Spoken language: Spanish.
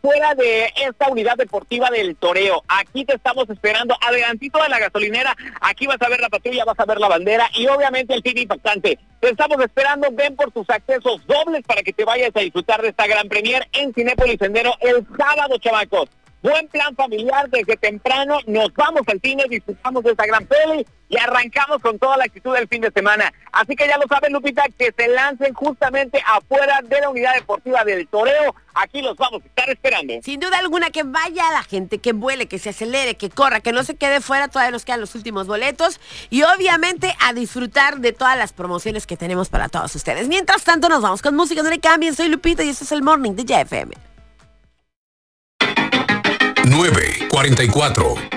afuera de esta unidad deportiva del Toreo. Aquí te estamos esperando, adelantito de la gasolinera. Aquí vas a ver la patrulla, vas a ver la bandera y obviamente el fin impactante. Te estamos esperando, ven por tus accesos dobles para que te vayas a disfrutar de esta gran premier en Cinépolis Sendero el sábado, chamacos. Buen plan familiar, desde temprano nos vamos al cine, disfrutamos de esta gran peli y arrancamos con toda la actitud del fin de semana. Así que ya lo saben, Lupita, que se lancen justamente afuera de la unidad deportiva del Toreo. Aquí los vamos a estar esperando. Sin duda alguna, que vaya la gente, que vuele, que se acelere, que corra, que no se quede fuera, todavía nos quedan los últimos boletos y obviamente a disfrutar de todas las promociones que tenemos para todos ustedes. Mientras tanto, nos vamos con música, no le cambien, soy Lupita y este es el Morning de JFM. 9:44.